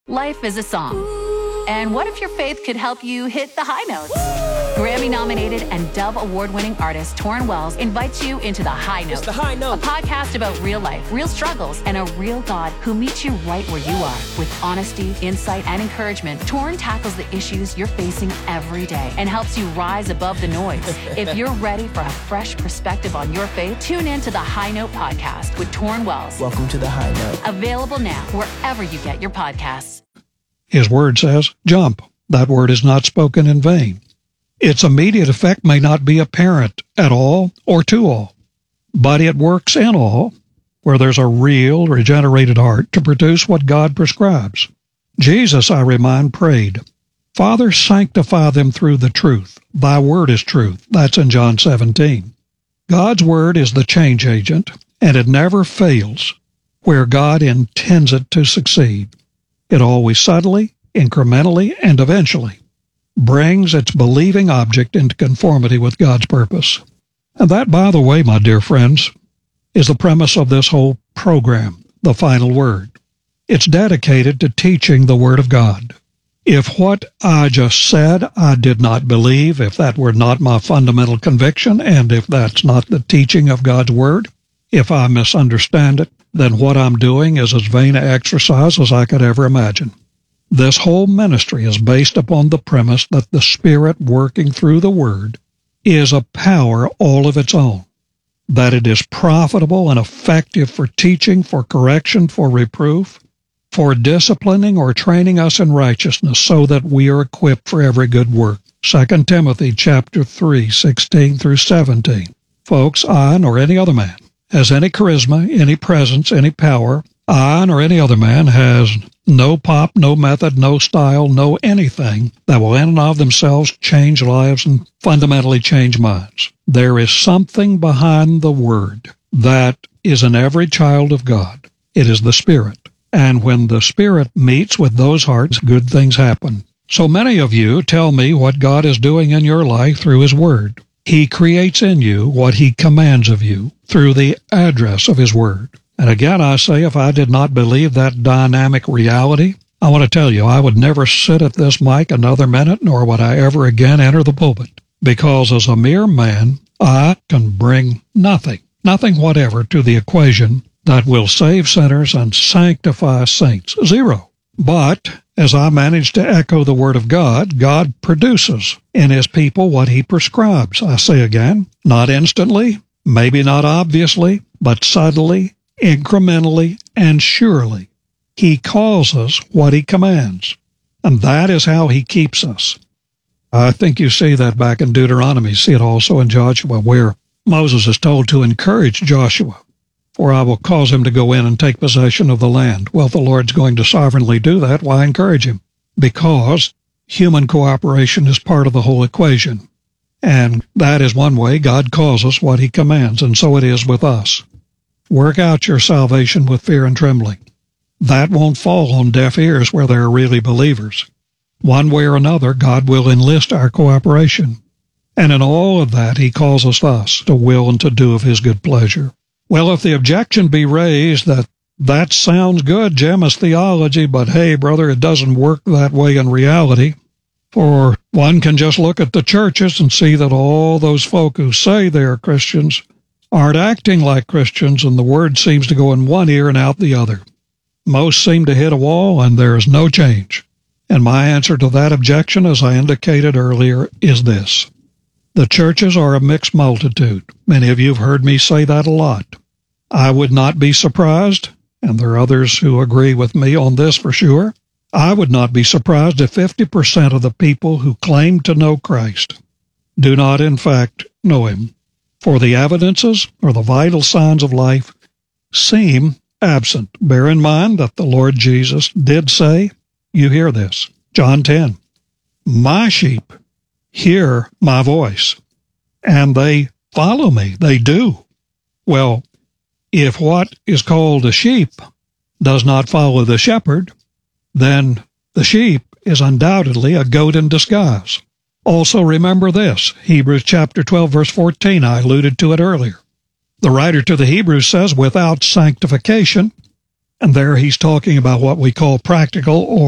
Life is a song. And what if your faith could help you hit the high notes? Grammy-nominated and Dove Award-winning artist Torrin Wells invites you into The High Note. It's The High Note. A podcast about real life, real struggles, and a real God who meets you right where you are. With honesty, insight, and encouragement, Torrin tackles the issues you're facing every day and helps you rise above the noise. If you're ready for a fresh perspective on your faith, tune in to The High Note podcast with Torrin Wells. Welcome to The High Note. Available now wherever you get your podcasts. His word says, jump. That word is not spoken in vain. Its immediate effect may not be apparent at all or to all, but it works in all where there's a real, regenerated heart to produce what God prescribes. Jesus, I remind, prayed, Father, sanctify them through the truth. Thy word is truth. That's in John 17. God's word is the change agent, and it never fails where God intends it to succeed. It always subtly, incrementally, and eventually brings its believing object into conformity with God's purpose. And that, by the way, my dear friends, is the premise of this whole program, The Final Word. It's dedicated to teaching the Word of God. If what I just said I did not believe, if that were not my fundamental conviction, and if that's not the teaching of God's Word, if I misunderstand it, then what I'm doing is as vain an exercise as I could ever imagine. This whole ministry is based upon the premise that the Spirit working through the Word is a power all of its own, that it is profitable and effective for teaching, for correction, for reproof, for disciplining or training us in righteousness so that we are equipped for every good work. 2 Timothy chapter 3, 16 through 17. Folks, I nor any other man has any charisma, any presence, any power. I nor any other man has no pop, no method, no style, no anything that will in and of themselves change lives and fundamentally change minds. There is something behind the Word that is in every child of God. It is the Spirit. And when the Spirit meets with those hearts, good things happen. So many of you tell me what God is doing in your life through His Word. He creates in you what He commands of you through the address of His Word. And again, I say, if I did not believe that dynamic reality, I want to tell you, I would never sit at this mic another minute, nor would I ever again enter the pulpit. Because as a mere man, I can bring nothing whatever to the equation that will save sinners and sanctify saints. Zero. But as I manage to echo the Word of God, God produces in His people what He prescribes. I say again, not instantly, maybe not obviously, but subtly, incrementally, and surely. He calls us what He commands, and that is how He keeps us. I think you see that back in Deuteronomy. See it also in Joshua, where Moses is told to encourage Joshua, for I will cause him to go in and take possession of the land. Well, the Lord's going to sovereignly do that. Why encourage him? Because human cooperation is part of the whole equation. And that is one way God calls us what He commands, and so it is with us. Work out your salvation with fear and trembling. That won't fall on deaf ears where there are really believers. One way or another, God will enlist our cooperation. And in all of that, He calls us thus to will and to do of His good pleasure. Well, if the objection be raised that sounds good, Jim, as theology, but hey, brother, it doesn't work that way in reality. For one can just look at the churches and see that all those folk who say they are Christians aren't acting like Christians, and the word seems to go in one ear and out the other. Most seem to hit a wall, and there is no change. And my answer to that objection, as I indicated earlier, is this. The churches are a mixed multitude. Many of you have heard me say that a lot. I would not be surprised, and there are others who agree with me on this for sure, I would not be surprised if 50% of the people who claim to know Christ do not in fact know Him. For the evidences, or the vital signs of life, seem absent. Bear in mind that the Lord Jesus did say, you hear this, John 10, my sheep hear my voice, and they follow me. They do. Well, if what is called a sheep does not follow the shepherd, then the sheep is undoubtedly a goat in disguise. Also remember this, Hebrews chapter 12, verse 14, I alluded to it earlier. The writer to the Hebrews says, without sanctification, and there he's talking about what we call practical or